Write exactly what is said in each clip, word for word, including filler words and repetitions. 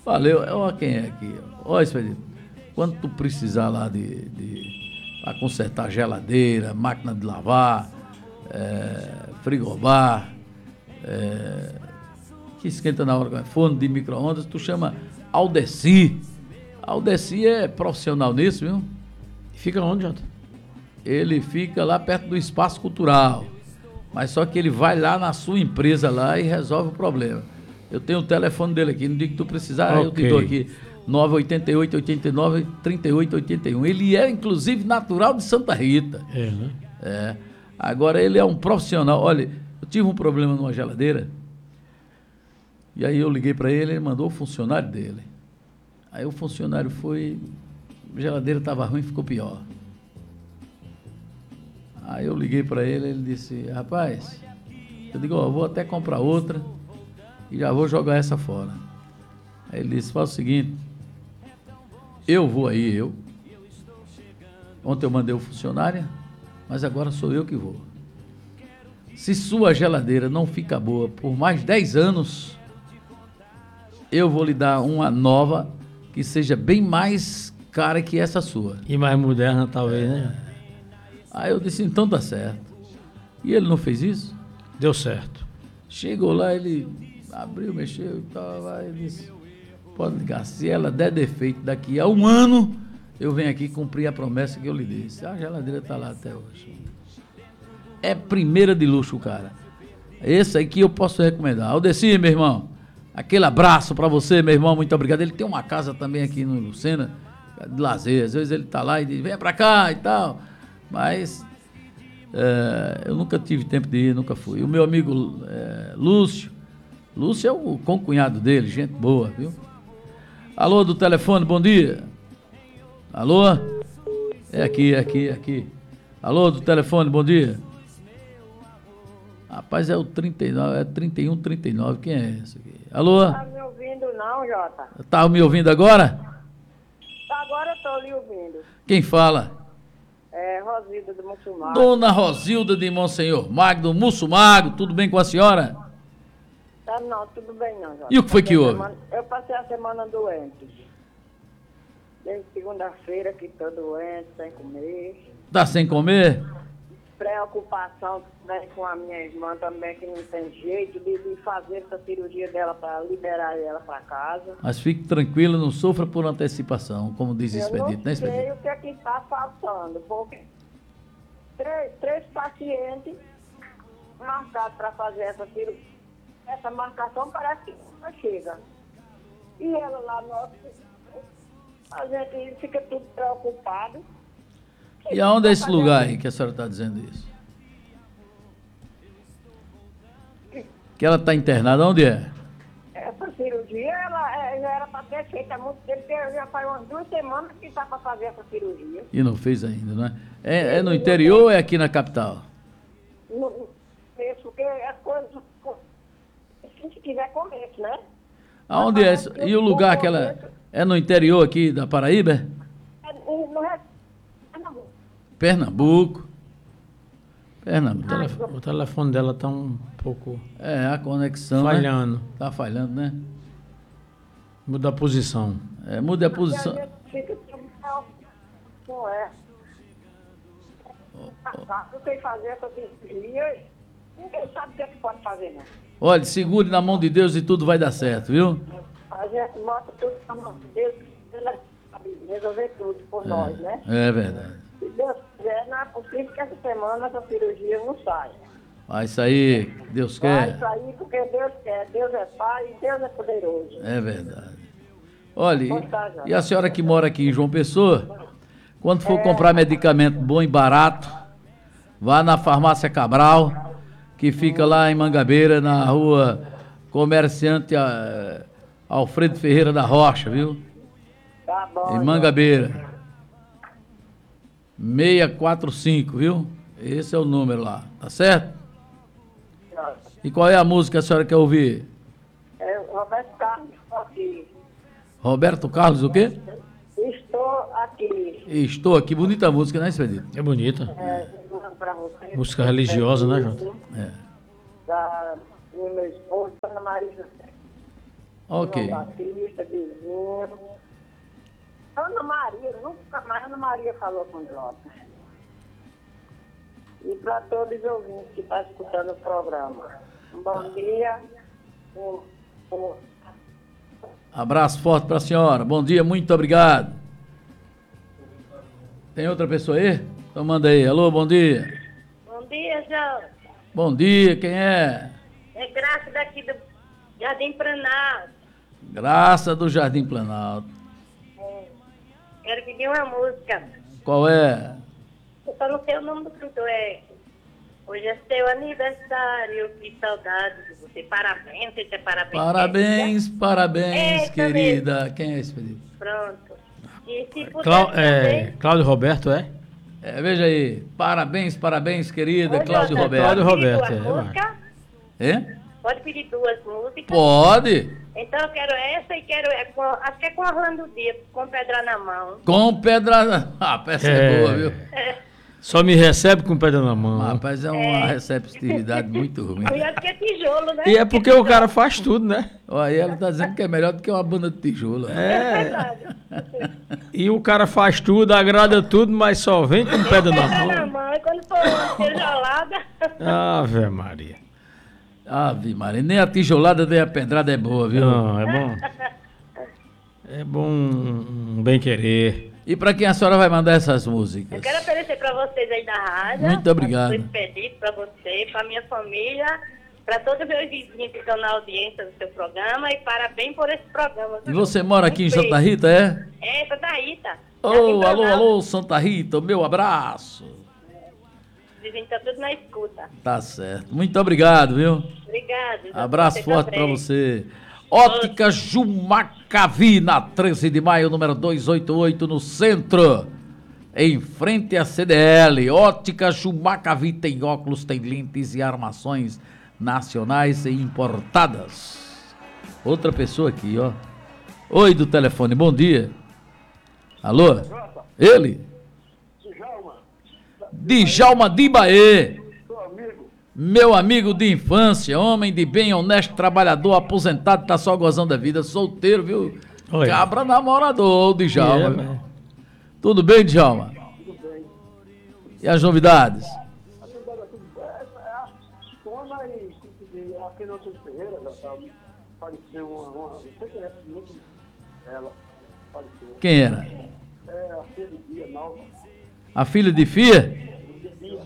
Valeu, olha quem é aqui. Olha, Expedito, quando tu precisar lá de, de para consertar geladeira, máquina de lavar, é, frigobar, é, que esquenta na hora, forno de micro-ondas, tu chama Aldeci. Aldeci é profissional nisso, viu? Fica onde, Jota? Ele fica lá perto do Espaço Cultural, mas só que ele vai lá na sua empresa lá e resolve o problema. Eu tenho o telefone dele aqui, no dia que tu precisar, okay. Eu te dou aqui, nove oito oito, oito nove, três oito oito um. Ele é, inclusive, natural de Santa Rita. É, né? É. Agora, ele é um profissional. Olha, eu tive um problema numa geladeira, e aí eu liguei para ele, ele mandou o funcionário dele. Aí o funcionário foi, a geladeira estava ruim, ficou pior. Aí eu liguei para ele, ele disse, rapaz, eu digo, ó, vou até comprar outra e já vou jogar essa fora. Aí ele disse, faz o seguinte, eu vou aí, eu. Ontem eu mandei o funcionário, mas agora sou eu que vou. Se sua geladeira não fica boa por mais dez anos, eu vou lhe dar uma nova que seja bem mais cara que essa sua. E mais moderna, talvez, é. né? Aí eu disse, então tá certo. E ele não fez isso? Deu certo. Chegou lá, ele abriu, mexeu e tal, aí disse, pode ligar, se ela der defeito daqui a um ano, eu venho aqui cumprir a promessa que eu lhe disse. A geladeira tá lá até hoje. É primeira de luxo, cara. Esse aí que eu posso recomendar. Aldeci, meu irmão, aquele abraço pra você, meu irmão, muito obrigado. Ele tem uma casa também aqui no Lucena, de lazer. Às vezes ele tá lá e diz, vem pra cá e tal. Mas é, eu nunca tive tempo de ir, nunca fui. O meu amigo é, Lúcio, Lúcio é o concunhado dele, gente boa, viu? Alô, do telefone, bom dia. Alô? É aqui, é aqui, é aqui. Alô, do telefone, bom dia. Rapaz, é o trinta e nove, é trinta e um, trinta e nove, quem é esse aqui? Alô? Não tá me ouvindo não, Jota? Tá me ouvindo agora? Agora eu tô lhe ouvindo. Quem fala? É, Rosilda do Mussumago. Dona Rosilda de Monsenhor Magno, Mussumago, tudo bem com a senhora? Tá, não, tudo bem não, Jota. E o que foi que houve? Semana, eu passei a semana doente. Desde segunda-feira que tô doente, sem comer. Tá sem comer? Preocupação, né, com a minha irmã também, que não tem jeito de, de fazer essa cirurgia dela para liberar ela para casa. Mas fique tranquilo, não sofra por antecipação, como diz Expedito, né, Expedito? Eu não sei o que é que está faltando, porque três, três pacientes marcados para fazer essa cirurgia. Essa marcação parece que não chega. E ela lá no hospital, a gente fica tudo preocupado. E aonde é esse lugar aí que a senhora está dizendo isso? Que ela está internada, onde é? Essa cirurgia, ela, ela era para ter feito há muito tempo, já faz umas duas semanas que está para fazer essa cirurgia. E não fez ainda, não é? É, é no interior ou é aqui na capital? Não sei, porque as coisas, se tiver começo, né? Aonde é? E o lugar que ela... É no interior aqui da Paraíba? É no Pernambuco. Pernambuco. Pernambuco. O telefone, o telefone dela tá um pouco... É, a conexão, falhando. Né? Tá falhando, né? Muda a posição. É, muda a posição. A gente fica com essa. Eu sei fazer essa cirurgia, ninguém sabe o que é que pode fazer, não. Olha, segure na mão de Deus e tudo vai dar certo, viu? A gente bota tudo na mão de Deus, Ele sabe resolver tudo por é, nós, né? É verdade. Se Deus quiser, não é possível que essa semana essa cirurgia não saia. Vai sair, Deus quer. Vai sair porque Deus quer. Deus é Pai e Deus é poderoso. É verdade. Olha, e, e a senhora que mora aqui em João Pessoa, quando for é... comprar medicamento bom e barato, vá na Farmácia Cabral, que fica lá em Mangabeira, na rua Comerciante a, Alfredo Ferreira da Rocha, viu? Tá bom. Em Mangabeira. seiscentos e quarenta e cinco, viu? Esse é o número lá, tá certo? E qual é a música que a senhora quer ouvir? É Roberto Carlos, aqui. Roberto Carlos, o quê? Estou aqui. Estou aqui. Bonita música, né, Expedito? É bonita. É, pra você. Música religiosa, né, Jota? É. Da do meu esposo, Ana Maria José. Ok. João Batista, Bezerro. Ana Maria, nunca mais Ana Maria falou com Jota. E para todos os ouvintes que estão escutando o programa. Um bom dia. Um, um... Abraço forte para a senhora. Bom dia, muito obrigado. Tem outra pessoa aí? Então manda aí. Alô, bom dia. Bom dia, João. Bom dia, quem é? É Graça daqui do Jardim Planalto. Graça do Jardim Planalto. É. Quero pedir uma música. Qual é? Eu só não sei o nome do cantor. É... Hoje é seu aniversário, que saudade de você. Parabéns, você é parabéns. Parabéns, parabéns, Essa querida. Quem é esse pedido? Pronto. E se puder Clá- é, também... Cláudio Roberto, é? É, veja aí. Parabéns, parabéns, querida. Ô, Cláudio Jota, Roberto. Cláudio pode pedir Roberto, duas é, músicas? É? Pode pedir duas músicas? Pode. Então eu quero essa e quero... É com, acho que é com Orlando Dias, com Pedra na Mão. Com pedra... Ah, peça é, É. boa, viu? Só me recebe com pedra na mão. Rapaz, é uma receptividade muito ruim. Melhor do que tijolo, né? E é porque o cara faz tudo, né? Olha, ela tá dizendo que é melhor do que uma banda de tijolo. É verdade. E o cara faz tudo, agrada tudo, mas só vem com pedra na Pedra na mão. mão. E quando for tijolada... Ave Maria. Ave Maria, nem a tijolada nem a pedrada é boa, viu? Não, é bom. É bom um bem querer. E pra quem a senhora vai mandar essas Eu músicas? quero oferecer para vocês aí da rádio. Muito obrigado. Um pedido para você, para minha família, para todos os meus vizinhos que estão na audiência do seu programa e parabéns por esse programa. E você mora aqui em Um Santa beijo. Rita, é? É, Santa Rita. Ô, alô, alô, Santa Rita, o meu abraço. Dizem que tá tudo na escuta. Tá certo. Muito obrigado, viu? Obrigado. Abraço Você forte pra também. você. Ótica Jumacavi, na treze de maio, número duzentos e oitenta e oito, no centro. Em frente à C D L. Ótica Jumacavi tem óculos, tem lentes e armações nacionais e importadas. Outra pessoa aqui, ó. Oi, do telefone, bom dia. Alô? Ele? Djalma Dibaê. Meu amigo de infância, homem de bem, honesto, trabalhador, aposentado, tá só gozando da vida, solteiro, viu? Oi. Cabra namorador, Djalma. É, viu? mas- Tudo bem, Djalma? Tudo bem. E as novidades? A cidade aqui é a Sona e aqui no Antônio Ferreira, já sabe, faleceu uma, uma, não sei quem é, muito ela faleceu. Quem era? É a filha de Bia Nova, A filha de Fia? de Bia,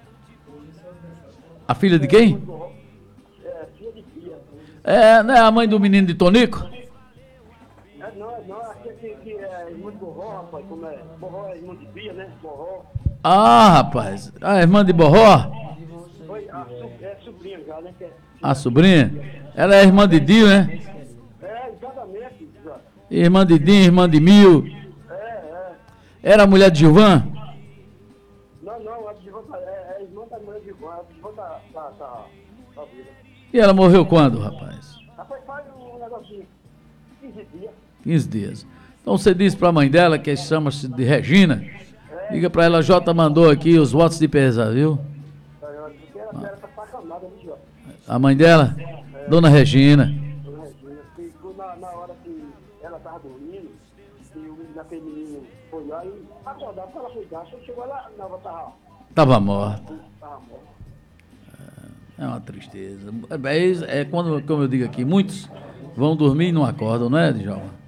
A filha de quem? é filha de Bia. É, não é a mãe do menino de Tonico? É, não, é não, aqui, aqui, aqui é irmã de Borró, rapaz, como é, Borró é irmã de Bia, né, Borró. Ah, rapaz, a irmã de Borró, Foi a su- é sobrinha já, né, que é, a sobrinha, ela é irmã de Dio, né? é exatamente, já. Irmã de Dinho, irmã de Mil. É, é. Era a mulher de Gilvan? Não, não, a Divã tá, é, é irmã da mulher de Divã, a Divã tá, tá, tá, tá viva. E ela morreu quando, rapaz? Rapaz, faz um negocinho, quinze dias. quinze dias. Então você disse pra mãe dela, que chama-se de Regina, liga pra ela, Jota mandou aqui os votos de pesa, viu? Porque ela era pra sacanada, né, Jota? A mãe dela, Dona Regina. Dona Regina, ficou na, na hora que ela tava dormindo, e o menino daquele menino foi lá e acordava, quando ela foi dar, só chegou lá, não, ela tava, Tava morta. tava morta. É uma tristeza. É, é quando, como eu digo aqui, muitos vão dormir e não acordam, não é, Djalma?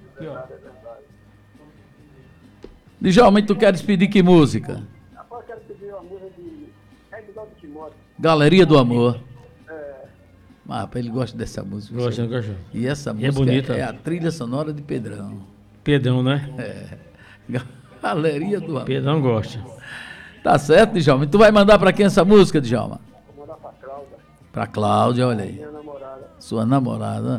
Djalma, e tu queres pedir que música? Rapaz, eu quero pedir uma música de Reginaldo Timóteo. Galeria do Amor. É, Mas, rapaz, ele gosta dessa música. Gosto, não gosto. E essa E é música bonita. é, a trilha sonora de Pedrão. Pedrão, né? Galeria do Amor. Pedrão gosta. Tá certo, Djalma? E tu vai mandar pra quem essa música, Djalma? vou mandar pra Cláudia, Pra Cláudia, olha aí. minha namorada. Sua namorada.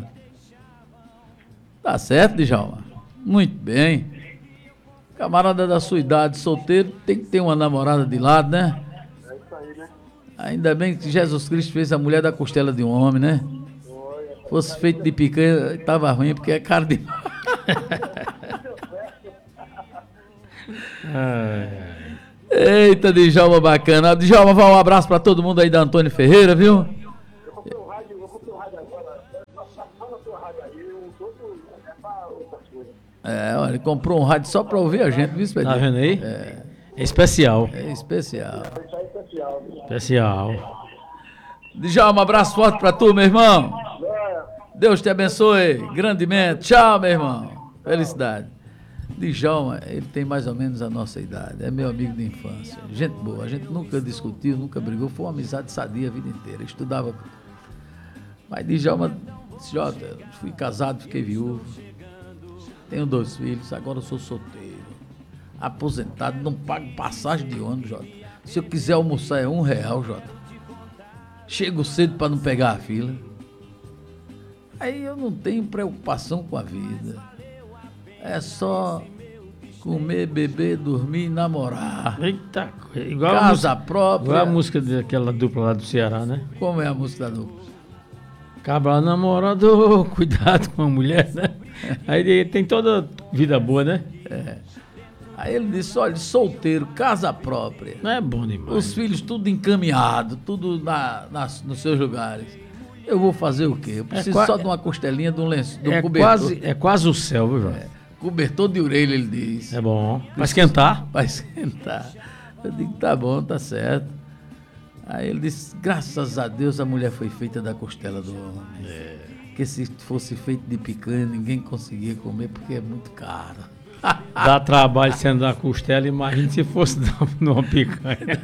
Tá certo, Djalma? Muito bem. Camarada da sua idade, solteiro, tem que ter uma namorada de lado, né? É isso aí, né? Ainda bem que Jesus Cristo fez a mulher da costela de um homem, né? Fosse feito de picanha, tava ruim, porque é caro demais. Ai, Eita, Djalma bacana. Djalma, vai um abraço pra todo mundo aí da Antônio Ferreira, viu? Eu comprei o rádio, eu comprei o rádio agora. Nossa, fala a tua rádio aí, eu tô É, olha, ele comprou um rádio só pra ouvir a gente, viu, Expedito? Tá vendo aí? É, É especial. é especial. Especial. Djalma, um abraço forte pra tu, meu irmão. Deus te abençoe grandemente. Tchau, meu irmão. Felicidade. Djalma, ele tem mais ou menos a nossa idade. É meu amigo de infância. Gente boa. A gente nunca discutiu, nunca brigou. Foi uma amizade sadia a vida inteira. Estudava. Mas Djalma disse, Jota, fui casado, fiquei viúvo. Tenho dois filhos, agora eu sou solteiro. Aposentado, não pago passagem de ônibus, Jota. Se eu quiser almoçar é um real, Jota. Chego cedo para não pegar a fila. Aí eu não tenho preocupação com a vida. É só comer, beber, dormir e namorar. Eita, igual Casa a música, própria. igual a música daquela dupla lá do Ceará, né? Como é a música da dupla? Cabra namorador, cuidado com a mulher, né? Aí tem toda vida boa, né? É. Aí ele disse, olha, solteiro, casa própria. Não é bom demais. Os filhos tudo encaminhado, tudo na, nas, nos seus lugares. Eu vou fazer o quê? Eu preciso qua- só de uma costelinha, de um lenço, de um é, cobertor. quase, é quase o céu, viu, João? É, cobertor de orelha, ele diz. É bom. Pra esquentar. Vai sentar. Eu digo, tá bom, tá certo. Aí ele disse, graças a Deus a mulher foi feita da costela do homem. É. Porque se fosse feito de picanha, ninguém conseguia comer, porque é muito caro. Dá trabalho sendo da costela, imagina se fosse numa picanha.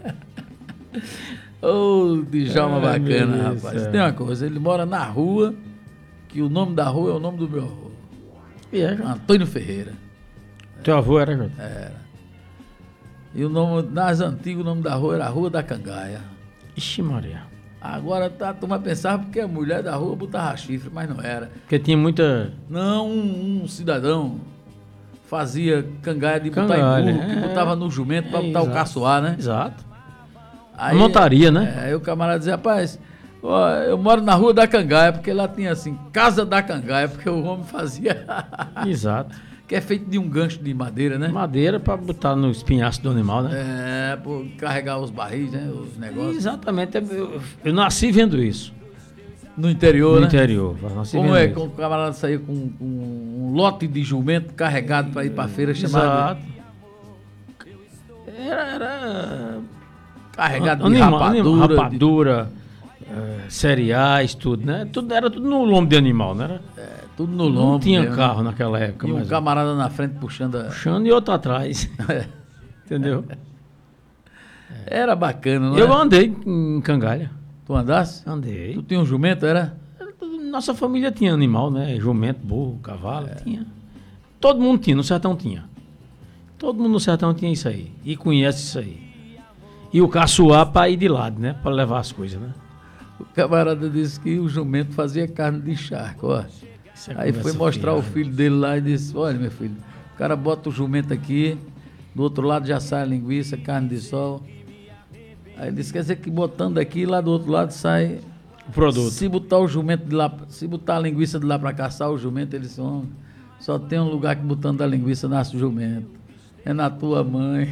Ô, oh, Djalma Ai, bacana, meu Deus rapaz. do céu. Tem uma coisa, ele mora na rua, que o nome da rua é o nome do meu avô. E é, João? Antônio Ferreira. Teu avô era, João? E o nome, nas antigas, o nome da rua era Rua da Cangaia. Ixi, Maria. Agora tá, a turma pensava porque a mulher da rua botava chifre, mas não era. Porque tinha muita... Não, um, um cidadão fazia cangaia de botar Cangalha, em burro, que é. botava no jumento pra É, botar o exato. caçoar, né? Exato. Aí, montaria, né? É, aí o camarada dizia, rapaz, ó, eu moro na Rua da Cangaia, porque lá tinha assim, Casa da Cangaia, porque o homem fazia... Exato. que é feito de um gancho de madeira, né? Madeira pra botar no espinhaço do animal, né? É, por carregar os barris, né? Os negócios. Exatamente. Eu, eu nasci vendo isso. No interior, No né? interior. Eu nasci Como vendo é isso. que o camarada saía com, com um lote de jumento carregado para ir para feira, chamado Exato. Era... era... carregado Anima- de rapadura. anima- de- rapadura, eh, cereais, tudo, né? Tudo, era tudo no lombo de animal, né? Era, é, tudo no lombo. não tinha mesmo. carro naquela época. E um mas camarada na frente puxando a... puxando e outro atrás. Entendeu? Era bacana, não Eu é? andei em Cangalha. Tu andasse? Andei. Tu tinha um jumento, era? Era tudo- Nossa família tinha animal, né? Jumento, burro, cavalo, É. tinha. Todo mundo tinha, no sertão tinha. Todo mundo no sertão tinha isso aí. E conhece isso aí. E o caçoar para ir de lado, né? Para levar as coisas, né? O camarada disse que o jumento fazia carne de charco, ó. Isso é Aí foi conversa mostrar o fiada. filho dele lá e disse, olha meu filho, o cara bota o jumento aqui, do outro lado já sai a linguiça, carne de sol. Aí ele disse, quer dizer que botando aqui, lá do outro lado sai... O produto. Se botar o jumento de lá, se botar a linguiça de lá para caçar o jumento, eles são... Só tem um lugar que botando a linguiça nasce o jumento. É na tua mãe.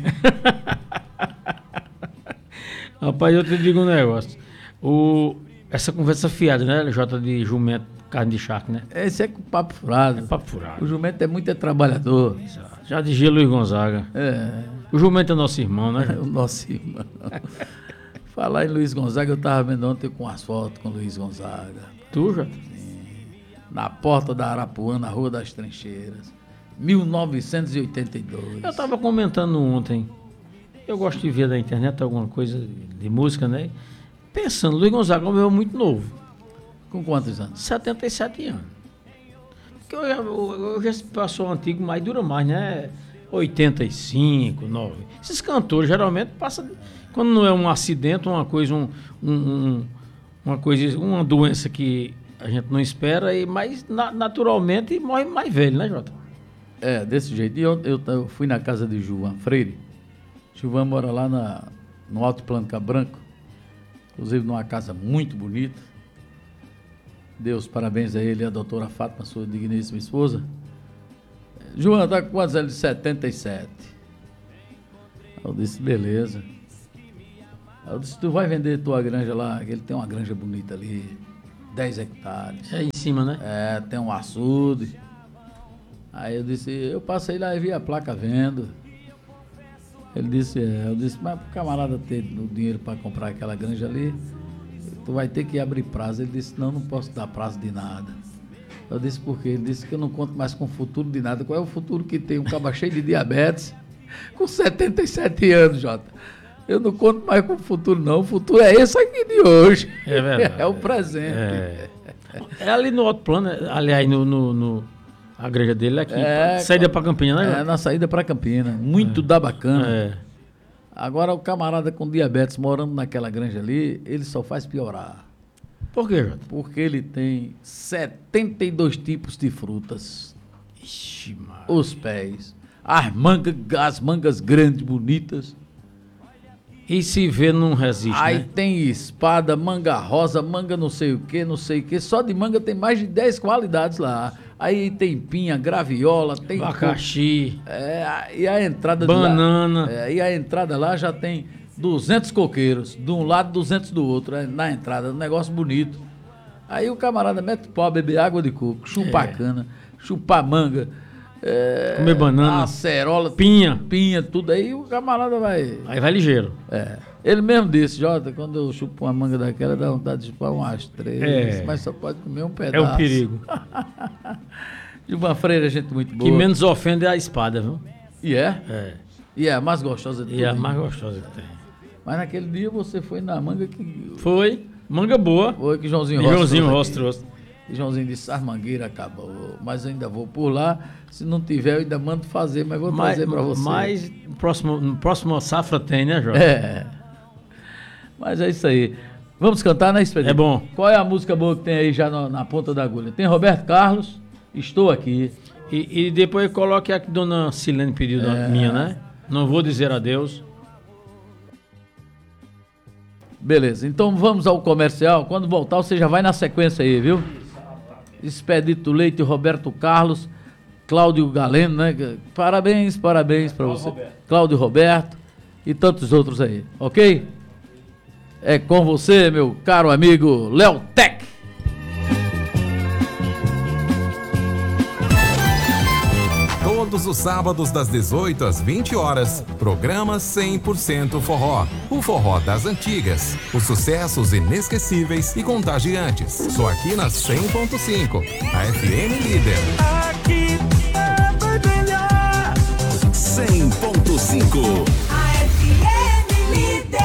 Rapaz, eu te digo um negócio. O, essa conversa fiada, né, Jota, de jumento, carne de charque, né? Esse é com papo furado. É papo O furado. jumento é muito é trabalhador. Já dizia Luiz Gonzaga. É, O jumento é nosso irmão, né? é o nosso irmão. Falar em Luiz Gonzaga, eu estava vendo ontem com as fotos com Luiz Gonzaga. Tu, Jota? Na porta da Arapuã, na Rua das Trincheiras. mil novecentos e oitenta e dois. Eu estava comentando ontem. Eu gosto de ver da internet alguma coisa de música, né? Pensando, Luiz Gonzaga morreu muito novo. Com quantos anos? setenta e sete anos. Porque hoje, hoje esse passou antigo, mas dura mais, né? oitenta e cinco, nove. Esses cantores geralmente passam. Quando não é um acidente, uma coisa, um, um- um- uma coisa, uma doença que a gente não espera, e mas na- naturalmente morre mais velho, né, Jota? É, desse jeito. E eu, eu, eu fui na casa de Gilvan Freire. Gilvan mora lá na, no Alto Plano Cabranco. Inclusive numa casa muito bonita. Deus, parabéns a ele e a doutora Fátima, sua digníssima esposa. João, tá com quantos anos? setenta e sete. Eu disse, beleza. Eu disse, tu vai vender tua granja lá, que ele tem uma granja bonita ali, dez hectares. É em cima, né? É, tem um açude. Aí eu disse, eu passei lá e vi a placa vendo. Ele disse, é, eu disse, mas pro camarada ter o dinheiro para comprar aquela granja ali, tu vai ter que abrir prazo. Ele disse, não, não posso dar prazo de nada. Eu disse, por quê? Ele disse que eu não conto mais com o futuro de nada. Qual é o futuro que tem um caba cheio de diabetes, com setenta e sete anos, Jota? Eu não conto mais com o futuro, não. O futuro é esse aqui de hoje. É verdade. É o presente. É, é ali no outro plano, aliás, no... no, no... A granja dele é aqui. É, saída para Campina, né? É, na saída para Campina. Muito é. da bacana. É. Agora, o camarada com diabetes morando naquela granja ali, ele só faz piorar. Por quê, Jota? Porque ele tem setenta e dois tipos de frutas. Ixi, mano. Os pés. As mangas, as mangas grandes, bonitas. E se vê, não resiste, Aí né? tem espada, manga rosa, manga não sei o que, não sei o que. Só de manga tem mais de dez qualidades lá. Aí tem pinha, graviola, tem... abacaxi. É, e a entrada... Banana. De lá, é, e a entrada lá já tem duzentos coqueiros. De um lado, duzentos do outro. É, na entrada, um negócio bonito. Aí o camarada mete pau, beber água de coco, chupar é. cana, chupar manga... É, comer banana, acerola, pinha, pinha, tudo aí, o camarada vai. Aí vai ligeiro. É. Ele mesmo disse, Jota, quando eu chupo uma manga daquela, dá vontade de chupar umas três, é. mas só pode comer um pedaço. É um perigo. De uma freira, gente muito boa. Que menos ofende é a espada, viu? E é? É. E é a mais gostosa de tudo. E é a mais gostosa que tem. Mas naquele dia você foi na manga que. Foi, manga boa. Foi que Joãozinho Rossi. Joãozinho Rossi trouxe. E Joãozinho disse, as mangueiras acabou, mas eu ainda vou por lá. Se não tiver, eu ainda mando fazer, mas vou mas, trazer para você. Mas no próximo, no próximo safra tem, né, Jorge? É. Mas é isso aí. Vamos cantar, né, Expedito? É bom. Qual é a música boa que tem aí já no, na ponta da agulha? Tem Roberto Carlos, Estou Aqui. E, e depois coloque a que Dona Silene pediu é. da minha, né? Não Vou Dizer Adeus. Beleza, então vamos ao comercial. Quando voltar, você já vai na sequência aí, viu? Expedito Leite, Roberto Carlos, Cláudio Galeno, né? Parabéns, parabéns para você. Roberto. Cláudio Roberto e tantos outros aí, ok? É com você, meu caro amigo Léo Tech. Todos os sábados das dezoito às vinte horas, programa cem por cento Forró. O forró das antigas, os sucessos inesquecíveis e contagiantes. Só aqui na cem ponto cinco, a F M Líder. Aqui é melhor. cem ponto cinco. A F M Líder.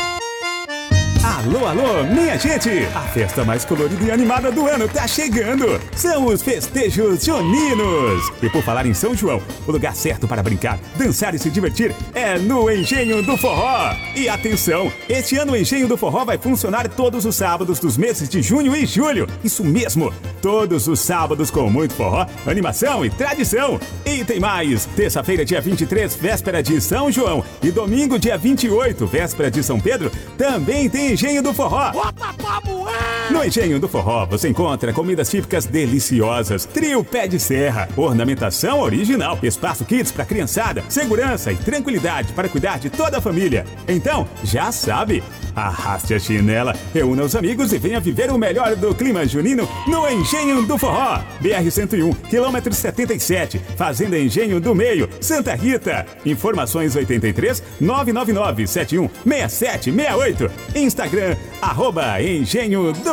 Alô, alô, minha gente! A festa mais colorida e animada do ano tá chegando! São os festejos juninos! E por falar em São João, o lugar certo para brincar, dançar e se divertir é no Engenho do Forró! E atenção, este ano o Engenho do Forró vai funcionar todos os sábados dos meses de junho e julho! Isso mesmo! Todos os sábados com muito forró, animação e tradição! E tem mais! Terça-feira, dia vinte e três, véspera de São João, e domingo, dia vinte e oito, véspera de São Pedro, também tem Engenho do Forró. No Engenho do Forró você encontra comidas típicas deliciosas, trio pé de serra, ornamentação original, espaço kids para criançada, segurança e tranquilidade para cuidar de toda a família. Então, já sabe, arraste a chinela, reúna os amigos e venha viver o melhor do clima junino no Engenho do Forró. B R cento e um, quilômetro setenta e sete, Fazenda Engenho do Meio, Santa Rita. Informações oitenta e três, nove nove nove, sete um, seis sete seis oito. Instagram, arroba Engenho do